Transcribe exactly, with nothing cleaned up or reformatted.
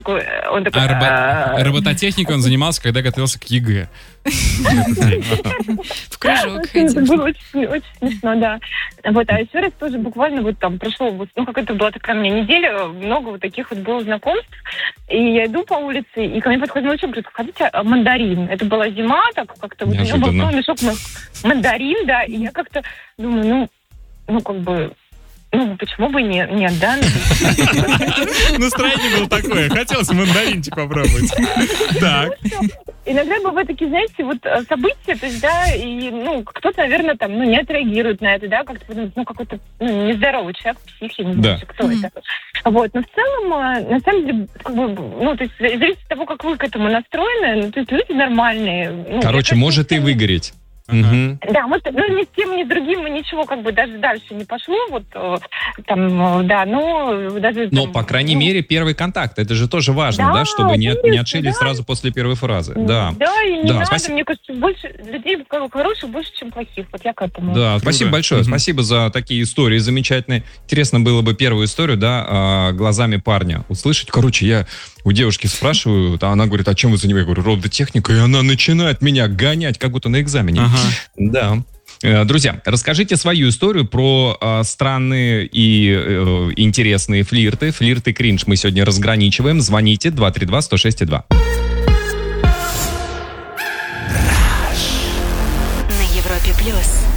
Он такой, а робо- робототехникой он занимался, когда готовился к ЕГЭ. В кружок. Это было очень, очень смешно, да. Вот, а еще раз тоже буквально вот там прошло, ну, какая-то была такая у меня неделя, много вот таких вот было знакомств, и я иду по улице, и ко мне подходит мальчик, говорит, хотите мандарин? Это была зима, так как-то вот у него был мешок мандарин, да, и я как-то думаю, ну, ну, как бы, ну, почему бы не, нет, да? Настроение было такое, хотелось мандаринчик попробовать. Так. Иногда бывают такие, знаете, вот события, то есть, да, и, ну, кто-то, наверное, там, ну, не отреагирует на это, да, как-то, ну, какой-то, ну, нездоровый человек, псих, я не знаю, да. кто это. Вот, но в целом, на самом деле, как бы, ну, то есть, зависит от того, как вы к этому настроены, ну, то есть, люди нормальные. Ну, короче, может и выгореть. Uh-huh. Да, мы, ну, ни с тем, ни с другим ничего как бы даже дальше не пошло, вот там, да, ну, даже... Но, там, по крайней ну, мере, первый контакт, это же тоже важно, да, да чтобы не, конечно, не отшили да. сразу после первой фразы. Да, да и не да, надо, спасибо. мне кажется, больше людей хороших больше, чем плохих, вот я к этому. Да, спасибо да. большое, Mm-hmm. спасибо за такие истории замечательные. Интересно было бы первую историю, да, глазами парня услышать. Короче, я у девушки спрашиваю, а она говорит, а чем вы занимаетесь? Я говорю, робототехника, и она начинает меня гонять, как будто на экзамене. Ага. Да. Друзья, расскажите свою историю про э, странные и э, интересные флирты. Флирты кринж мы сегодня разграничиваем. Звоните два три два сто шесть два. На Европе плюс.